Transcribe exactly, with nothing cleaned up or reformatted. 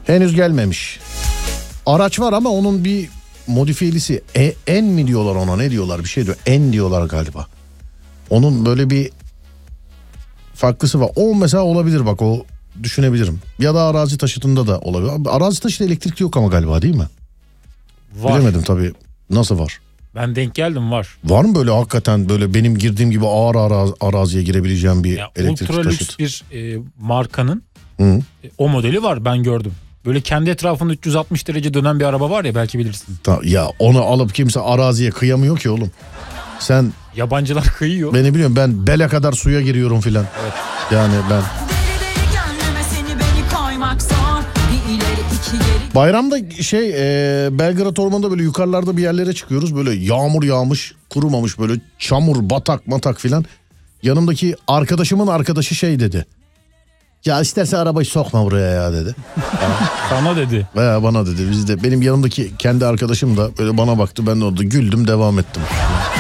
Henüz gelmemiş. Araç var ama onun bir modifiyelisi e, en mi diyorlar ona, ne diyorlar, bir şey diyor. En diyorlar galiba. Onun böyle bir farklısı var. O mesela olabilir, bak o düşünebilirim. Ya da arazi taşıtında da olabilir. Arazi taşıtı elektrikli yok ama galiba, değil mi? Var. Bilemedim tabii. Nasıl var? Ben denk geldim, var. Var mı böyle hakikaten böyle benim girdiğim gibi ağır ara, araziye girebileceğim bir ya, elektrikli ultra taşıt? Ultra lüks bir e, markanın Hı. E, o modeli var, ben gördüm. Böyle kendi etrafında üç yüz altmış derece dönen bir araba var ya, belki bilirsin. Ta, ya onu alıp kimse araziye kıyamıyor ki oğlum. Sen... Yabancılar kıyıyor. Beni biliyorum, ben bele kadar suya giriyorum filan. Evet. Yani ben... Bayramda şey e, Belgrad Ormanı'nda böyle yukarılarda bir yerlere çıkıyoruz. Böyle yağmur yağmış, kurumamış, böyle çamur, batak matak filan. Yanımdaki arkadaşımın arkadaşı şey dedi. Ya istersen arabayı sokma buraya ya dedi. Sana dedi. Veya bana dedi. Biz de, benim yanımdaki kendi arkadaşım da böyle bana baktı, ben de orada güldüm, devam ettim.